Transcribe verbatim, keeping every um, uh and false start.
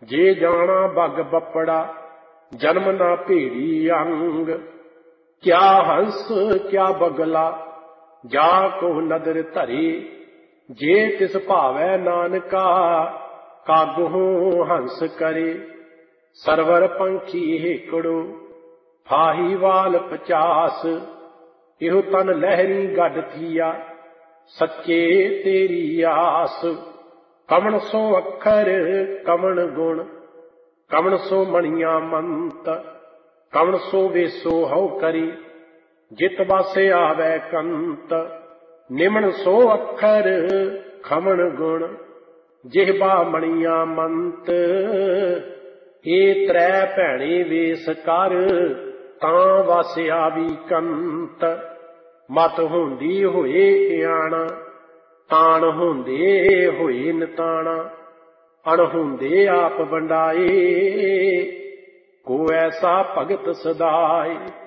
जे जाना बग बपड़ा जन्म ना भेड़ी अंग। क्या हंस क्या बगला जा को नदर धरे, जे तिस भावै नानका कागुहू हंस करे। सरवर पंखी हेकड़ो फाही वाल पचास, इहो तन लहरी गड थिया सच्चे तेरी आस। कमण सो अखर कमण गुण, कमण सो मणिया मंत, कमण सो वेसो हौ करी, जित वासे आवै कंत। निमण सो अखर खमण गुण, जिहबा मणिया मंत। ए त्रै भैणे वेस कर, तां वस आवी कंत। मत हुंदी होए इयाणा, ताण हुंदे होए निताणा। अणहुंदे आप वंडाए, को ऐसा भगत सदाए।